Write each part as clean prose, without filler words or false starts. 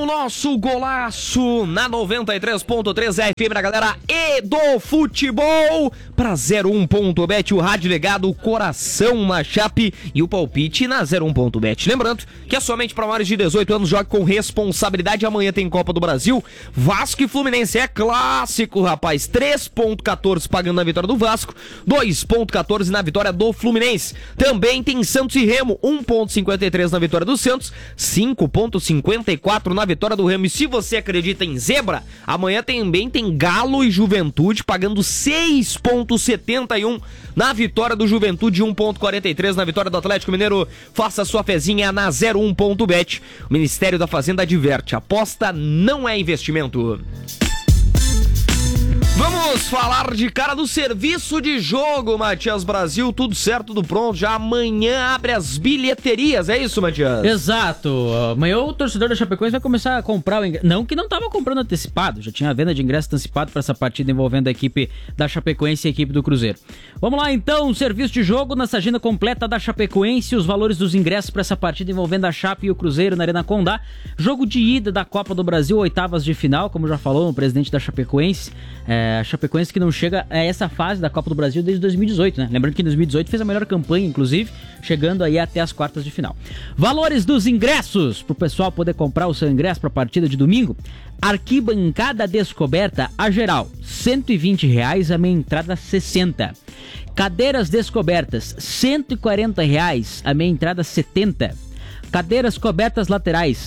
com o nosso golaço na 93.3 FM da galera e do futebol para 01.bet, o rádio ligado, o coração na chape e o palpite na 01.bet. Lembrando que é somente para maiores de 18 anos, jogue com responsabilidade. Amanhã tem Copa do Brasil, Vasco e Fluminense, é clássico, rapaz. 3.14 pagando na vitória do Vasco, 2.14 na vitória do Fluminense. Também tem Santos e Remo, 1.53 na vitória do Santos, 5.54 na vitória do Remo. E se você acredita em zebra, amanhã também tem Galo e Juventude pagando 6.71 na vitória do Juventude, 1.43 na vitória do Atlético Mineiro. Faça sua fezinha na 01.bet. O Ministério da Fazenda adverte: aposta não é investimento. Vamos falar de cara do serviço de jogo, Matias Brasil. Tudo certo, tudo pronto. Já amanhã abre as bilheterias, é isso, Matias? Exato. Amanhã o torcedor da Chapecoense vai começar a comprar o ingresso. Não que não estava comprando antecipado, já tinha a venda de ingresso antecipado para essa partida envolvendo a equipe da Chapecoense e a equipe do Cruzeiro. Vamos lá então, serviço de jogo nessa agenda completa da Chapecoense, os valores dos ingressos para essa partida envolvendo a Chape e o Cruzeiro na Arena Condá. Jogo de ida da Copa do Brasil, oitavas de final, como já falou o presidente da Chapecoense. A Chapecoense que não chega a essa fase da Copa do Brasil desde 2018, né? Lembrando que em 2018 fez a melhor campanha, inclusive, chegando aí até as quartas de final. Valores dos ingressos, pro pessoal poder comprar o seu ingresso pra partida de domingo. Arquibancada descoberta, a geral, R$120, a meia entrada R$60. Cadeiras descobertas, R$140, a meia entrada R$70. Cadeiras cobertas laterais,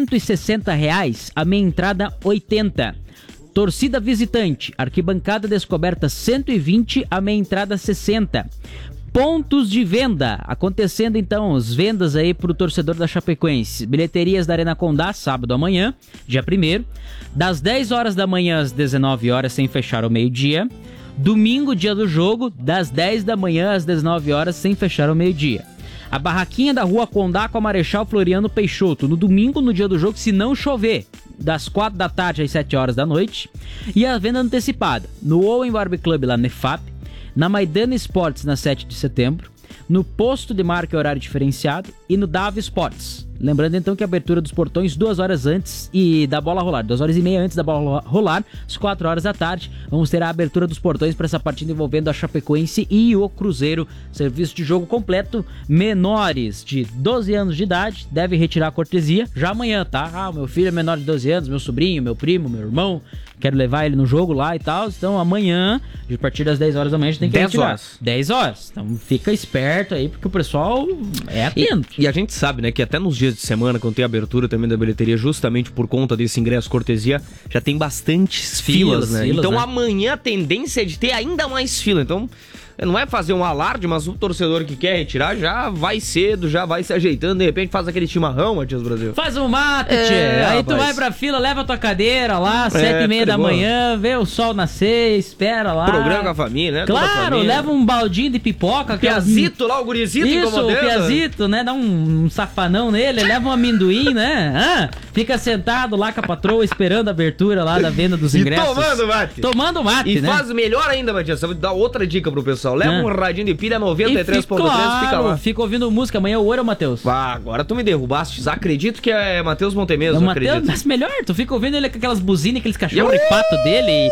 R$160, a meia entrada R$80. Torcida visitante, arquibancada descoberta 120, a meia entrada 60. Pontos de venda, acontecendo então as vendas aí pro torcedor da Chapecoense. Bilheterias da Arena Condá, sábado amanhã, dia 1º, das 10 horas da manhã às 19 horas, sem fechar ao meio-dia. Domingo, dia do jogo, das 10 da manhã às 19 horas, sem fechar ao meio-dia. A barraquinha da Rua Condá com a Marechal Floriano Peixoto, no domingo, no dia do jogo, se não chover, das 4 da tarde às 7 horas da noite. E a venda antecipada no Owen Barbie Club, lá no EFAP, na Maidana Esportes, na 7 de setembro, no Posto de Marca e Horário Diferenciado e no Dave Esportes. Lembrando então que a abertura dos portões 2 horas antes e da bola rolar, 2 horas e meia antes da bola rolar, às 4 horas da tarde, vamos ter a abertura dos portões para essa partida envolvendo a Chapecoense e o Cruzeiro. Serviço de jogo completo. Menores de 12 anos de idade devem retirar a cortesia já amanhã, tá? Meu filho é menor de 12 anos, meu sobrinho, meu primo, meu irmão, quero levar ele no jogo lá e tal. Então amanhã, a partir das 10 horas da manhã, a gente tem que retirar. 10 horas. 10 horas. Então fica esperto aí, porque o pessoal é atento. E a gente sabe, né, que até nos dias de semana, quando tem abertura também da bilheteria, justamente por conta desse ingresso cortesia, já tem bastantes filas, né? Então né? Amanhã a tendência é de ter ainda mais fila. Então não é fazer um alarde, mas o torcedor que quer retirar já vai cedo, já vai se ajeitando, de repente faz aquele chimarrão, Matias Brasil. Faz um mate, aí rapaz, tu vai pra fila, leva a tua cadeira lá, 7h30 da manhã, vê o sol nascer, espera lá. Programa com a família, né? Claro, leva um baldinho de pipoca. Piazito lá, o gurizito incomodando. Isso, o piazito, né? Dá um safanão nele, leva um amendoim, né? Fica sentado lá com a patroa esperando a abertura lá da venda dos ingressos. E tomando mate. Tomando mate, né? E faz melhor ainda, Matias, eu vou dar outra dica pro pessoal. Leva um radinho de pilha 93.3, fica lá. Fica ouvindo música. Amanhã o ouro, Matheus. Agora tu me derrubaste. Acredito que é Matheus Montemeso, não acredito. Mas melhor, tu fica ouvindo ele com aquelas buzinas, aqueles cachorros de pato dele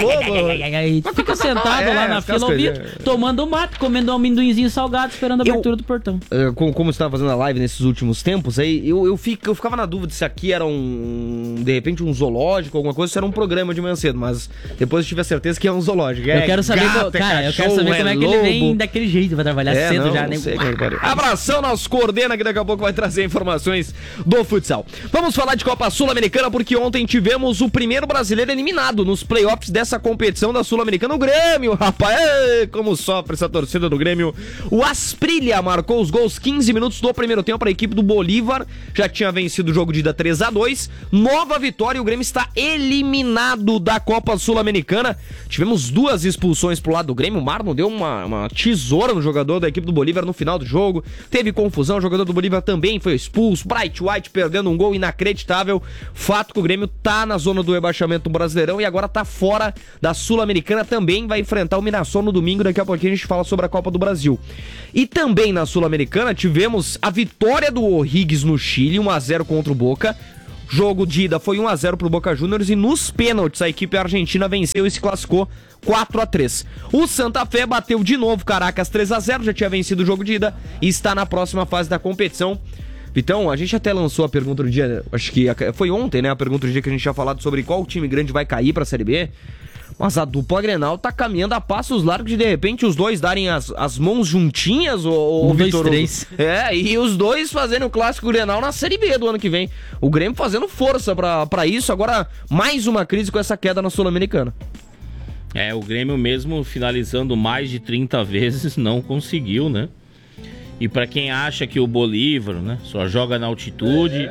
e tu fica sentado lá na fila ouvindo, tomando mate, comendo um amendoinzinho salgado, esperando a abertura do portão. Como você estava fazendo a live nesses últimos tempos, aí eu ficava na dúvida se aqui era de repente um zoológico, alguma coisa, se era um programa de manhã cedo, mas depois eu tive a certeza que é um zoológico. Eu quero saber, eu quero saber como é que ele vem daquele jeito, vai trabalhar cedo já, né? Abração, nosso coordena que daqui a pouco vai trazer informações do futsal. Vamos falar de Copa Sul-Americana, porque ontem tivemos o primeiro brasileiro eliminado nos playoffs dessa competição da Sul-Americana, o Grêmio, rapaz, como sofre essa torcida do Grêmio. O Asprilla marcou os gols 15 minutos do primeiro tempo para a equipe do Bolívar, já tinha vencido o jogo de ida 3-2, nova vitória e o Grêmio está eliminado da Copa Sul-Americana. Tivemos 2 expulsões pro lado do Grêmio, o Marlon deu uma tesoura no jogador da equipe do Bolívar no final do jogo, teve confusão, o jogador do Bolívar também foi expulso, Bright White perdendo um gol inacreditável. Fato que o Grêmio tá na zona do rebaixamento do Brasileirão e agora tá fora da Sul-Americana, também vai enfrentar o Mirassol no domingo, daqui a pouquinho a gente fala sobre a Copa do Brasil. E também na Sul-Americana tivemos a vitória do O'Higgins no Chile, 1-0 contra o Boca. Jogo de ida foi 1-0 pro Boca Juniors e nos pênaltis a equipe argentina venceu e se classificou 4-3. O Santa Fé bateu de novo Caracas 3-0, já tinha vencido o jogo de ida e está na próxima fase da competição. Vitão, a gente até lançou a pergunta do dia, acho que foi ontem, né? A pergunta do dia que a gente tinha falado sobre qual time grande vai cair pra Série B. Mas a dupla Grenal tá caminhando a passos largos de repente os dois darem as mãos juntinhas, o Vitor. 2, 3. E os dois fazendo o clássico Grenal na Série B do ano que vem. O Grêmio fazendo força pra isso, agora mais uma crise com essa queda na Sul-Americana. O Grêmio mesmo finalizando mais de 30 vezes não conseguiu, né? E pra quem acha que o Bolívar, né, só joga na altitude,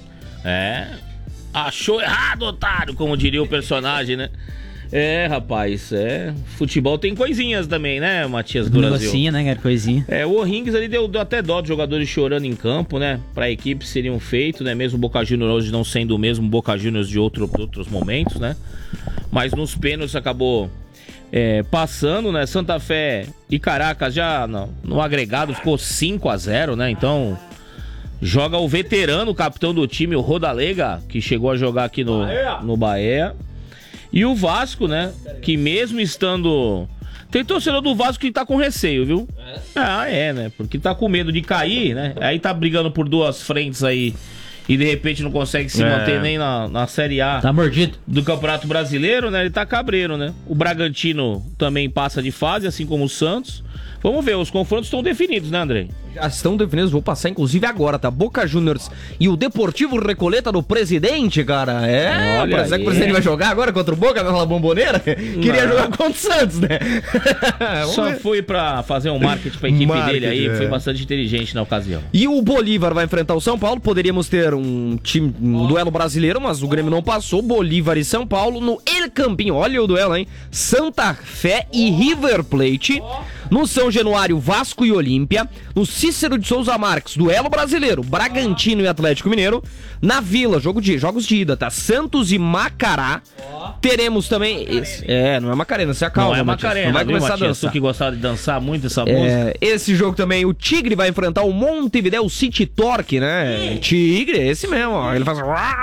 achou errado, otário, como diria o personagem, né? Rapaz, futebol tem coisinhas também, né, Matias do Brasil? Negocinha, né, coisinha. O O'Rings ali deu até dó de jogadores chorando em campo, né? Pra equipe seria um feito, né? Mesmo o Boca Juniors hoje não sendo o mesmo Boca Juniors de outros momentos, né? Mas nos pênaltis acabou passando, né? Santa Fé e Caracas já no agregado ficou 5-0, né? Então joga o veterano, o capitão do time, o Rodalega, que chegou a jogar aqui no Bahia. E o Vasco, né? Que mesmo estando... Tem torcedor do Vasco que tá com receio, viu? Né? Porque tá com medo de cair, né? Aí tá brigando por duas frentes aí e de repente não consegue se manter nem na Série A. Tá mordido. Do Campeonato Brasileiro, né? Ele tá cabreiro, né? O Bragantino também passa de fase, assim como o Santos. Vamos ver, os confrontos estão definidos, né, André? Já estão definidos, vou passar inclusive agora, tá? Boca Juniors e o Deportivo Recoleta do Presidente, cara. Olha, será que o Presidente vai jogar agora contra o Boca na Bomboneira? Queria jogar contra o Santos, né? Só fui pra fazer um marketing pra equipe dele aí, foi bastante inteligente na ocasião. E o Bolívar vai enfrentar o São Paulo, poderíamos ter um duelo brasileiro, mas o Grêmio não passou. Bolívar e São Paulo no El Campinho, olha o duelo, hein? Santa Fé e River Plate. No São Januário, Vasco e Olímpia. No Cícero de Souza Marques, duelo brasileiro, Bragantino e Atlético Mineiro. Na Vila, jogos de ida, tá? Santos e Macará. Teremos também... não é Macarena, se acalma. Não é Macarena, não vai viu, começar Matias? a dançar. Tu que gostava de dançar muito essa música. Esse jogo também, o Tigre vai enfrentar o Montevideo City Torque, né? Tigre, esse mesmo, ó. Ele faz...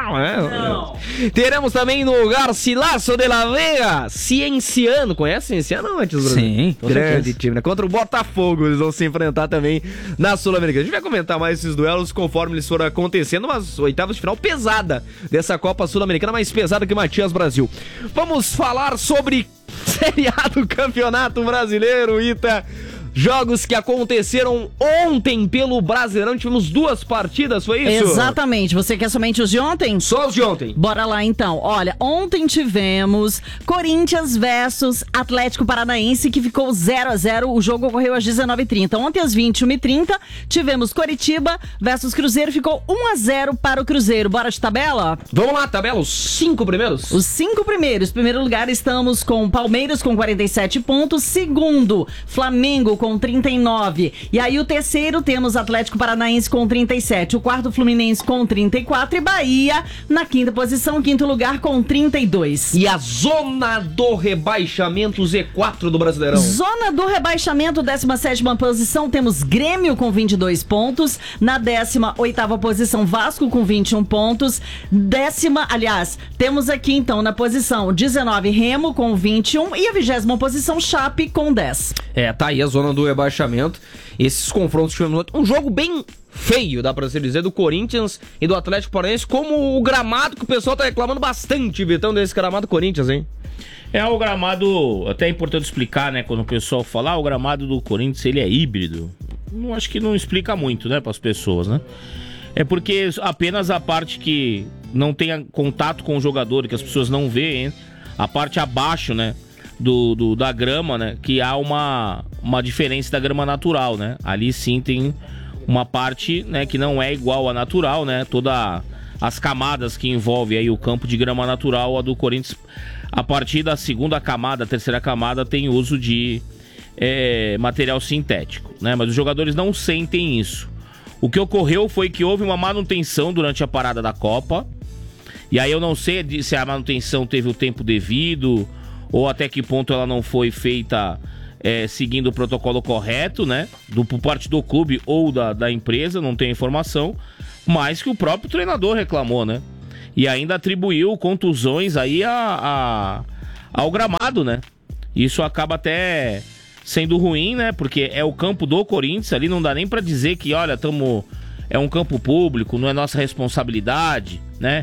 Teremos também no Garcilaso de la Vega, Cienciano. Conhece Cienciano, Matias? Sim, grande time, né? Contra o Botafogo, eles vão se enfrentar também na Sul-Americana. A gente vai comentar mais esses duelos conforme eles forem acontecendo, umas oitavas de final pesada dessa Copa Sul-Americana, mais pesada que Matias Brasil. Vamos falar sobre Série A do Campeonato Brasileiro, Ita. Jogos que aconteceram ontem pelo Brasileirão. Tivemos 2 partidas, foi isso? Exatamente. Você quer somente os de ontem? Só os de ontem. Bora lá então. Olha, ontem tivemos Corinthians versus Atlético Paranaense, que ficou 0-0. O jogo ocorreu às 19h30. Ontem às 21h30 tivemos Coritiba versus Cruzeiro. Ficou 1-0 para o Cruzeiro. Bora de tabela? Vamos lá, tabela. Os 5 primeiros? Os 5 primeiros. Primeiro lugar estamos com Palmeiras com 47 pontos. Segundo, Flamengo com 39. E aí o terceiro temos Atlético Paranaense com 37. O quarto, Fluminense com 34. E Bahia na quinta posição, quinto lugar com 32. E a zona do rebaixamento, Z4 do Brasileirão? Zona do rebaixamento, 17ª posição, temos Grêmio com 22 pontos. Na 18ª posição, Vasco com 21 pontos. Temos aqui então na posição 19, Remo com 21. E a 20ª posição, Chape com 10. Tá aí a zona do rebaixamento. Esses confrontos tivemos um jogo bem feio, dá pra se dizer, do Corinthians e do Atlético Paranaense, como o gramado que o pessoal tá reclamando bastante, Vitão, desse gramado do Corinthians, hein? O gramado, até é importante explicar, né, quando o pessoal fala, o gramado do Corinthians, ele é híbrido. Acho que não explica muito, né, pras pessoas, né? É porque apenas a parte que não tem contato com o jogador, que as pessoas não veem, a parte abaixo, né, da grama, né, que há uma diferença da grama natural, né? Ali sim tem uma parte, né, que não é igual à natural, né? Todas as camadas que envolve aí o campo de grama natural, a do Corinthians, a partir da segunda camada, terceira camada, tem uso de material sintético, né? Mas os jogadores não sentem isso. O que ocorreu foi que houve uma manutenção durante a parada da Copa, e aí eu não sei se a manutenção teve o tempo devido ou até que ponto ela não foi feita seguindo o protocolo correto, né? Por parte do clube ou da empresa, não tem informação, mas que o próprio treinador reclamou, né? E ainda atribuiu contusões aí ao gramado, né? Isso acaba até sendo ruim, né? Porque é o campo do Corinthians, ali não dá nem pra dizer que, olha, é um campo público, não é nossa responsabilidade, né?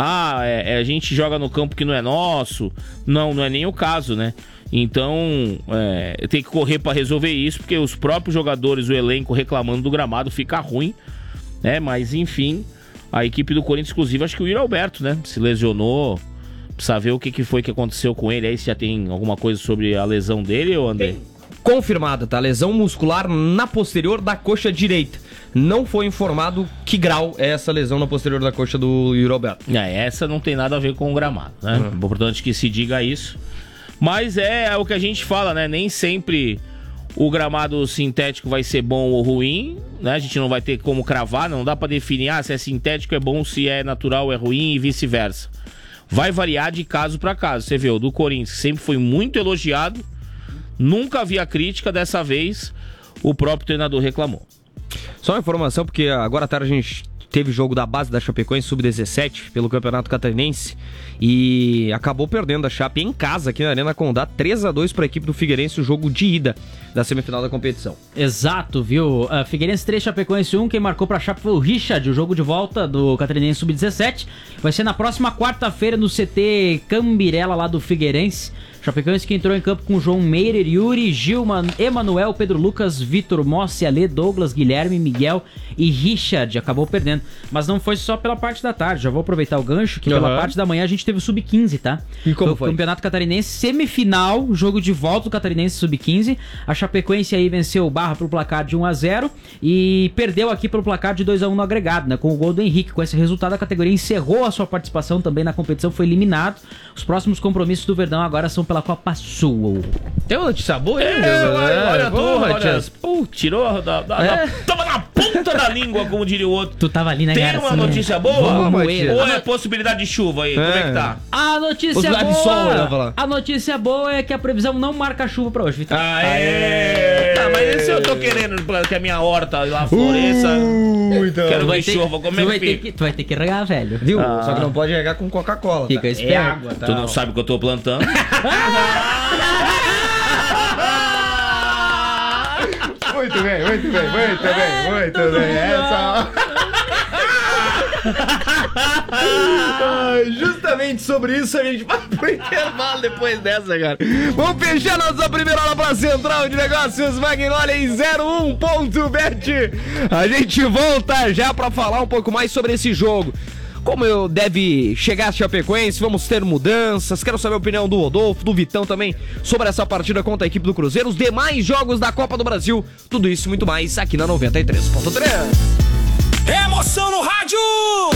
A gente joga no campo que não é nosso. Não é nem o caso, né? Então, tem que correr pra resolver isso, porque os próprios jogadores, o elenco reclamando do gramado, fica ruim, né? Mas, enfim, a equipe do Corinthians, inclusive, acho que o Yuri Alberto, né? Se lesionou, precisa ver o que foi que aconteceu com ele. Aí se já tem alguma coisa sobre a lesão dele, ou André? Confirmada, tá? Lesão muscular na posterior da coxa direita. Não foi informado que grau é essa lesão na posterior da coxa do Yuri Alberto. Essa não tem nada a ver com o gramado, né? Importante que se diga isso. Mas é o que a gente fala, né? Nem sempre o gramado sintético vai ser bom ou ruim, né? A gente não vai ter como cravar, não dá pra definir se é sintético é bom, se é natural é ruim e vice-versa. Vai variar de caso pra caso. Você vê, o do Corinthians sempre foi muito elogiado, nunca havia crítica, dessa vez o próprio treinador reclamou. Só uma informação, porque agora à tarde a gente teve jogo da base da Chapecoense Sub-17 pelo Campeonato Catarinense e acabou perdendo a Chape em casa aqui na Arena Condá, 3-2 para a equipe do Figueirense, o jogo de ida da semifinal da competição. Exato, viu? Figueirense 3, Chapecoense 1, quem marcou pra Chape foi o Richard, o jogo de volta do Catarinense Sub-17. Vai ser na próxima quarta-feira no CT Cambirela lá do Figueirense. Chapecoense que entrou em campo com João Meirer, Yuri, Gilman, Emanuel, Pedro Lucas, Vitor Mossi, Ale, Douglas, Guilherme, Miguel e Richard. Acabou perdendo. Mas não foi só pela parte da tarde. Já vou aproveitar o gancho que pela parte da manhã a gente teve o Sub-15, tá? E como foi? Campeonato Catarinense, semifinal, jogo de volta do Catarinense Sub-15. A Chapecoense aí venceu o Barra pelo placar de 1-0 e perdeu aqui pelo placar de 2-1 no agregado, né? Com o gol do Henrique. Com esse resultado, a categoria encerrou a sua participação também na competição, foi eliminado. Os próximos compromissos do Verdão agora são pela Copa Sul. Tem uma notícia boa aí, olha tu, Matias. Tirou tava na ponta da língua, como diria o outro. Tu tava ali, né, Tem uma notícia boa? Vamos, Ou é possibilidade de chuva aí? Como é que tá? A notícia Possibilidade de sol, eu ia falar. A notícia boa é que a previsão não marca chuva pra hoje, Vitor. Tá, mas esse eu tô querendo que a minha horta lá floresça. Então. Quero ver chuva, como é que fica? Tu vai ter que regar, velho. Viu? Só que não pode regar com Coca-Cola. Fica esperto. É água, tá? Tu não sabe o que eu tô plantando? Muito bem. Essa... Justamente sobre isso a gente vai pro intervalo depois dessa, cara. Vamos fechar nossa primeira hora pra Central de Negócios Magnolia em 01.bet. A gente volta já pra falar um pouco mais sobre esse jogo. Como deve chegar a Chapecoense, vamos ter mudanças. Quero saber a opinião do Rodolfo, do Vitão também, sobre essa partida contra a equipe do Cruzeiro, os demais jogos da Copa do Brasil, tudo isso e muito mais aqui na 93.3. Emoção no rádio!